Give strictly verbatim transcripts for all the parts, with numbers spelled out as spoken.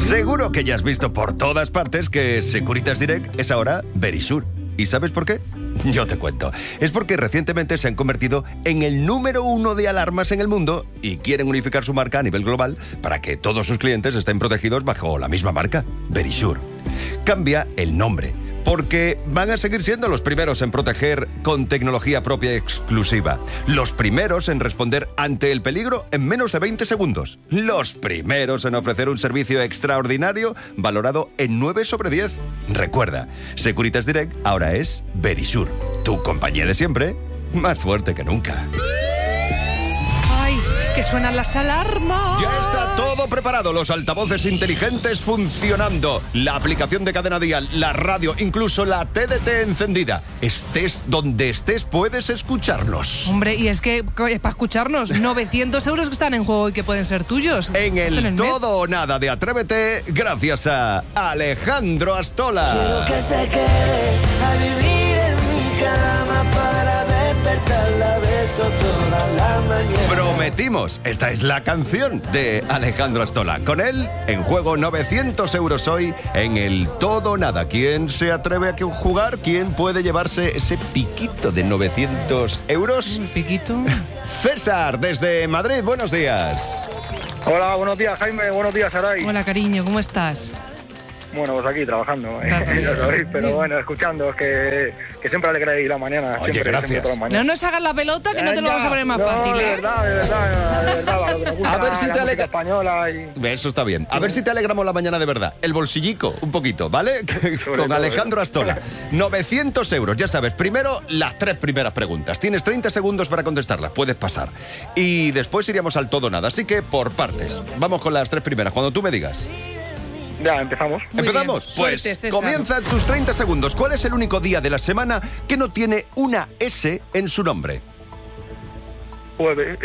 Seguro que ya has visto por todas partes que Securitas Direct es ahora Verisure. ¿Y sabes por qué? Yo te cuento. Es porque recientemente se han convertido en el número uno de alarmas en el mundo y quieren unificar su marca a nivel global para que todos sus clientes estén protegidos bajo la misma marca, Verisure. Cambia el nombre, porque van a seguir siendo los primeros en proteger con tecnología propia exclusiva. Los primeros en responder ante el peligro en menos de veinte segundos. Los primeros en ofrecer un servicio extraordinario valorado en nueve sobre diez. Recuerda, Securitas Direct ahora es Verisure, tu compañía de siempre, más fuerte que nunca. ¡Ay, que suenan las alarmas! Ya está todo preparado, los altavoces inteligentes funcionando, la aplicación de Cadena Dial, la radio, incluso la T D T encendida. Estés donde estés, puedes escucharnos. Hombre, y es que para escucharnos, novecientos euros que están en juego y que pueden ser tuyos. En el, el Todo o Nada de Atrévete, gracias a Alejandro Astola. Quiero que se quede a vivir en mi cama para despertarla, beso toda la mañana. Prometimos, esta es la canción de Alejandro Astola. Con él, en juego novecientos euros hoy en el Todo o Nada. ¿Quién se atreve a jugar? ¿Quién puede llevarse ese piquito de novecientos euros? ¿Un piquito? César, desde Madrid, buenos días. Hola, buenos días, Jaime, buenos días, Saray. Hola, cariño, ¿cómo estás? Bueno, pues aquí trabajando, ¿eh? Gracias. Ya sabéis, pero bueno, escuchando, es que, que siempre alegráis la mañana. Oye, siempre, gracias. siempre todas las mañanas. No nos hagas la pelota, que no te lo vamos a poner más no, fácil, de ¿eh? verdad, de verdad, de verdad, lo que nos gusta A ver si la te música alegra- española y... Eso está bien. A ver si te alegramos la mañana de verdad. El bolsillico, un poquito, ¿vale? Con todo, Alejandro Astola. novecientos euros, ya sabes. Primero, las tres primeras preguntas. Tienes treinta segundos para contestarlas, puedes pasar. Y después iríamos al todo o nada. Así que por partes. Vamos con las tres primeras, cuando tú me digas. Ya, empezamos. Muy ¿Empezamos? bien. Pues Suerte, César. comienzan tus treinta segundos. ¿Cuál es el único día de la semana que no tiene una S en su nombre? Jueves,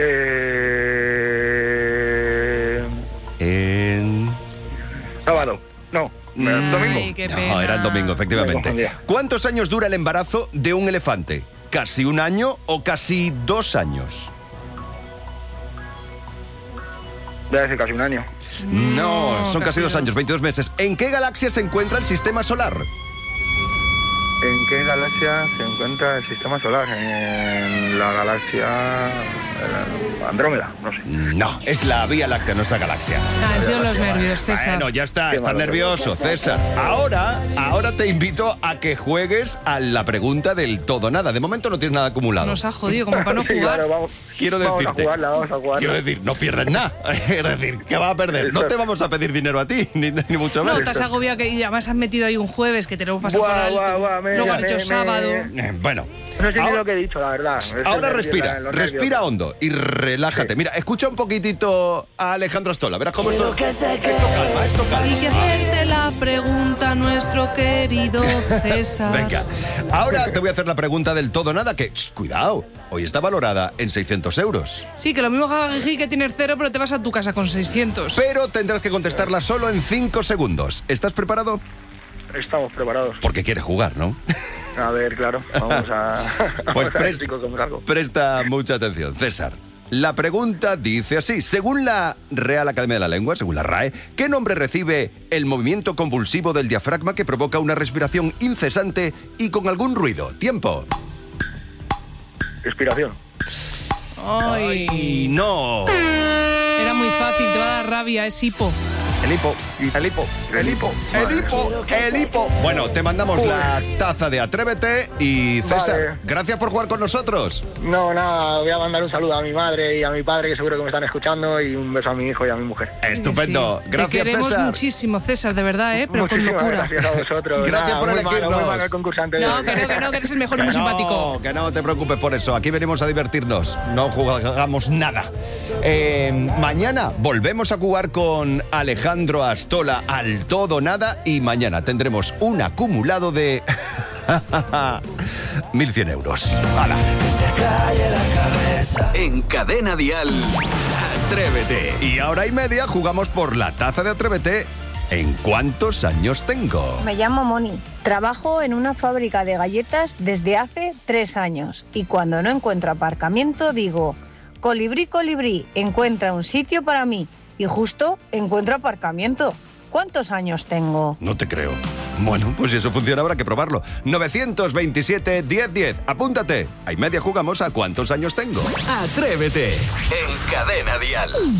eh... En... sábado, no, Mm. domingo. Ay, qué No, pena. era el domingo, Me efectivamente. confundía. ¿Cuántos años dura el embarazo de un elefante? ¿Casi un año o casi dos años? Debe ser casi un año. No, No, son casi casi dos no. años, veintidós meses. ¿En qué galaxia se encuentra el sistema solar? ¿En qué galaxia se encuentra el sistema solar? En la galaxia eh, Andrómeda, no sé. No, es la Vía Láctea, nuestra galaxia. Ah, han sido los nervios, César. Bueno, ya está, Qué estás malo, nervioso, César. Ahora, ahora te invito a que juegues a la pregunta del todo o nada. De momento no tienes nada acumulado. Nos ha jodido, como para no Sí, jugar. claro, vamos, Quiero vamos decirte. a jugarla, vamos a jugarla. Quiero decir, no pierdes nada. Es decir, ¿qué vas a perder? No te vamos a pedir dinero a ti, ni, ni mucho No, menos. te has agobiado que y además has metido ahí un jueves que te lo hemos pasado Buah, por alto. buah, buah, me- Luego has me- dicho me- sábado. Eh, bueno, No sé ni ahora, lo que he dicho, la verdad. Es ahora el nervio, respira, los respira nervios. hondo y relájate. Mira, escucha un poquitito a Alejandro Astola. Verás cómo esto, Quiero que se esto calma, esto calma. Hay que hacerte la pregunta, nuestro querido César. Venga, ahora te voy a hacer la pregunta del todo o nada que, ch, cuidado, hoy está valorada en seiscientos euros. Sí, que lo mismo Jajajiji que tienes cero, pero te vas a tu casa con seiscientos. Pero tendrás que contestarla solo en cinco segundos. ¿Estás preparado? Estamos preparados. Porque quieres jugar, ¿no? A ver, claro, vamos a... Pues vamos a ver presta, si cogemos algo. presta mucha atención, César. La pregunta dice así, según la Real Academia de la Lengua, según la R A E, ¿qué nombre recibe el movimiento convulsivo del diafragma que provoca una respiración incesante y con algún ruido? Tiempo. Inspiración. Ay, Y no. era muy fácil, te va a dar rabia, es hipo. El hipo, el hipo, el hipo, el hipo, el hipo. Bueno, te mandamos la taza de Atrévete y César, Vale. gracias por jugar con nosotros. No, nada, voy a mandar un saludo a mi madre y a mi padre que seguro que me están escuchando y un beso a mi hijo y a mi mujer. Estupendo, Sí. gracias Te queremos César. muchísimo, César, de verdad, ¿eh? Pero con Muchísimas locura. gracias a vosotros. Gracias Nada, por muy elegirnos. malo, muy malo el concursante de No, hoy. que no, que no, que eres el mejor y Que muy no, simpático. que no te preocupes por eso. Aquí venimos a divertirnos. No jugamos nada. Eh, mañana volvemos a jugar con Alejandro Astola al todo o nada y mañana tendremos un acumulado de mil cien euros. ¡Hala! se calle la cabeza. En Cadena Dial, Atrévete. Y ahora y media jugamos por la taza de Atrévete. ¿En cuántos años tengo? Me llamo Moni. Trabajo en una fábrica de galletas desde hace tres años y cuando no encuentro aparcamiento digo, colibrí, colibrí, encuentra un sitio para mí y justo encuentro aparcamiento. ¿Cuántos años tengo? No te creo. Bueno, pues si eso funciona habrá que probarlo. novecientos veintisiete, diez diez. Apúntate. A y media jugamos a cuántos años tengo. Atrévete en Cadena Dial.